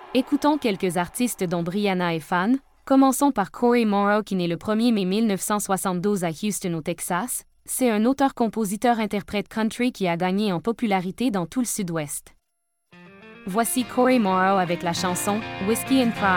Écoutons quelques artistes dont Brianna est fan. Commençons par Corey Morrow qui naît le 1er mai 1972 à Houston au Texas. C'est un auteur-compositeur-interprète country qui a gagné en popularité dans tout le Sud-Ouest. Voici Corey Morrow avec la chanson « Whiskey and Pride ».